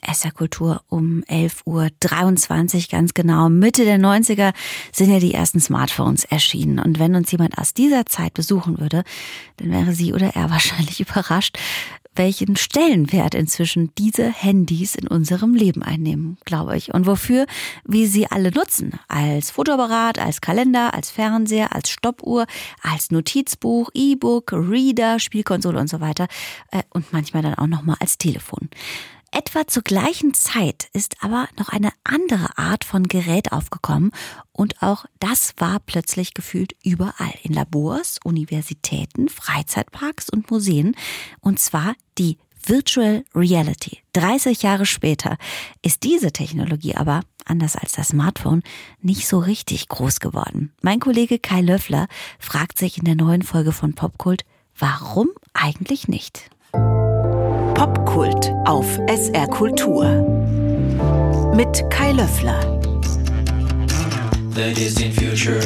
SR Kultur um 11:23 Uhr, ganz genau. Mitte der 90er sind ja die ersten Smartphones erschienen. Und wenn uns jemand aus dieser Zeit besuchen würde, dann wäre sie oder er wahrscheinlich überrascht, welchen Stellenwert inzwischen diese Handys in unserem Leben einnehmen, glaube ich. Und wofür, wie sie alle nutzen. Als Fotoapparat, als Kalender, als Fernseher, als Stoppuhr, als Notizbuch, E-Book, Reader, Spielkonsole und so weiter. Und manchmal dann auch nochmal als Telefon. Etwa zur gleichen Zeit ist aber noch eine andere Art von Gerät aufgekommen und auch das war plötzlich gefühlt überall. In Labors, Universitäten, Freizeitparks und Museen. Und zwar die Virtual Reality. 30 Jahre später ist diese Technologie aber, anders als das Smartphone, nicht so richtig groß geworden. Mein Kollege Kai Löffler fragt sich in der neuen Folge von Popkult, warum eigentlich nicht? Popkult auf SR Kultur mit Kai Löffler. The distant future,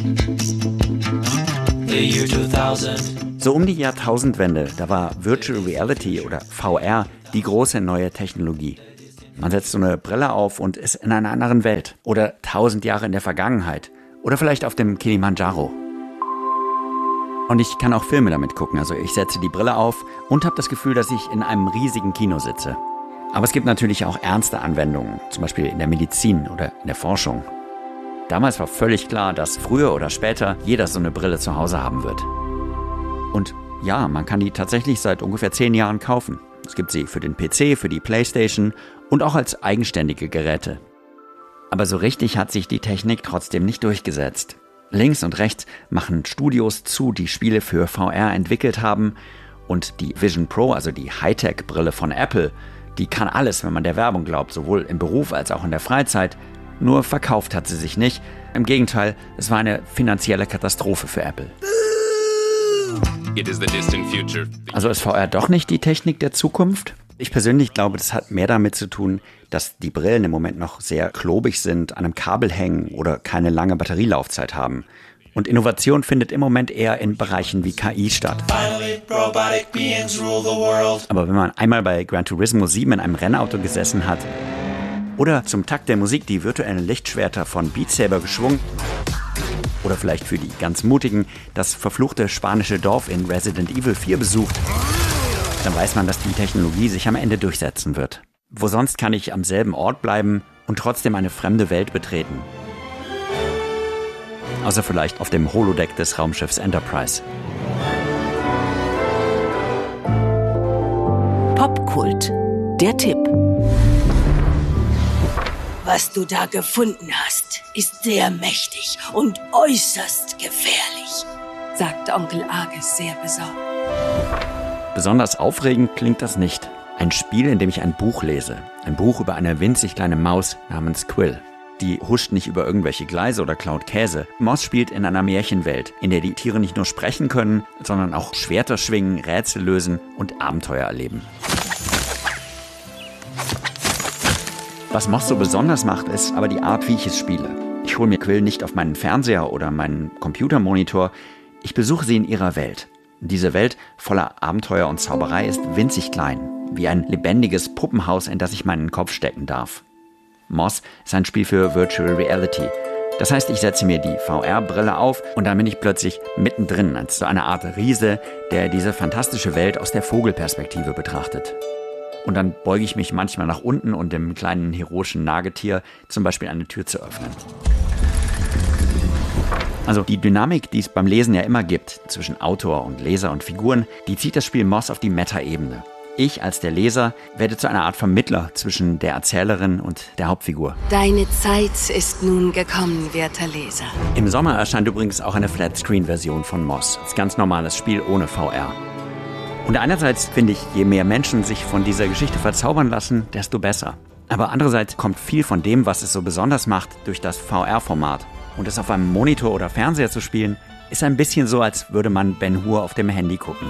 the year 2000. So um die Jahrtausendwende, da war Virtual Reality oder VR die große neue Technologie. Man setzt so eine Brille auf und ist in einer anderen Welt. Oder 1000 Jahre in der Vergangenheit. Oder vielleicht auf dem Kilimanjaro. Und ich kann auch Filme damit gucken. Also ich setze die Brille auf und habe das Gefühl, dass ich in einem riesigen Kino sitze. Aber es gibt natürlich auch ernste Anwendungen, zum Beispiel in der Medizin oder in der Forschung. Damals war völlig klar, dass früher oder später jeder so eine Brille zu Hause haben wird. Und ja, man kann die tatsächlich seit ungefähr 10 Jahren kaufen. Es gibt sie für den PC, für die Playstation und auch als eigenständige Geräte. Aber so richtig hat sich die Technik trotzdem nicht durchgesetzt. Links und rechts machen Studios zu, die Spiele für VR entwickelt haben. Und die Vision Pro, also die Hightech-Brille von Apple, die kann alles, wenn man der Werbung glaubt, sowohl im Beruf als auch in der Freizeit. Nur verkauft hat sie sich nicht. Im Gegenteil, es war eine finanzielle Katastrophe für Apple. Also ist VR doch nicht die Technik der Zukunft? Ich persönlich glaube, das hat mehr damit zu tun, dass die Brillen im Moment noch sehr klobig sind, an einem Kabel hängen oder keine lange Batterielaufzeit haben. Und Innovation findet im Moment eher in Bereichen wie KI statt. Aber wenn man einmal bei Gran Turismo 7 in einem Rennauto gesessen hat oder zum Takt der Musik die virtuellen Lichtschwerter von Beat Saber geschwungen oder vielleicht für die ganz Mutigen das verfluchte spanische Dorf in Resident Evil 4 besucht, dann weiß man, dass die Technologie sich am Ende durchsetzen wird. Wo sonst kann ich am selben Ort bleiben und trotzdem eine fremde Welt betreten? Außer vielleicht auf dem Holodeck des Raumschiffs Enterprise. Popkult, der Tipp. Was du da gefunden hast, ist sehr mächtig und äußerst gefährlich, sagt Onkel Arges sehr besorgt. Besonders aufregend klingt das nicht. Ein Spiel, in dem ich ein Buch lese. Ein Buch über eine winzig kleine Maus namens Quill. Die huscht nicht über irgendwelche Gleise oder klaut Käse. Moss spielt in einer Märchenwelt, in der die Tiere nicht nur sprechen können, sondern auch Schwerter schwingen, Rätsel lösen und Abenteuer erleben. Was Moss so besonders macht, ist aber die Art, wie ich es spiele. Ich hole mir Quill nicht auf meinen Fernseher oder meinen Computermonitor. Ich besuche sie in ihrer Welt. Diese Welt voller Abenteuer und Zauberei ist winzig klein, wie ein lebendiges Puppenhaus, in das ich meinen Kopf stecken darf. Moss ist ein Spiel für Virtual Reality. Das heißt, ich setze mir die VR-Brille auf und dann bin ich plötzlich mittendrin, als so eine Art Riese, der diese fantastische Welt aus der Vogelperspektive betrachtet. Und dann beuge ich mich manchmal nach unten, um dem kleinen heroischen Nagetier zum Beispiel eine Tür zu öffnen. Also die Dynamik, die es beim Lesen ja immer gibt, zwischen Autor und Leser und Figuren, die zieht das Spiel Moss auf die Meta-Ebene. Ich als der Leser werde zu einer Art Vermittler zwischen der Erzählerin und der Hauptfigur. Deine Zeit ist nun gekommen, werter Leser. Im Sommer erscheint übrigens auch eine Flatscreen-Version von Moss. Als ganz normales Spiel ohne VR. Und einerseits finde ich, je mehr Menschen sich von dieser Geschichte verzaubern lassen, desto besser. Aber andererseits kommt viel von dem, was es so besonders macht, durch das VR-Format. Und es auf einem Monitor oder Fernseher zu spielen, ist ein bisschen so, als würde man Ben Hur auf dem Handy gucken.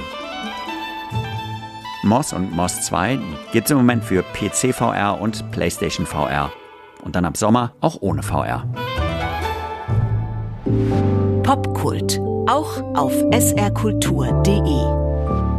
Moss und Moss 2 gibt es im Moment für PC VR und PlayStation VR. Und dann ab Sommer auch ohne VR. Popkult, auch auf srkultur.de.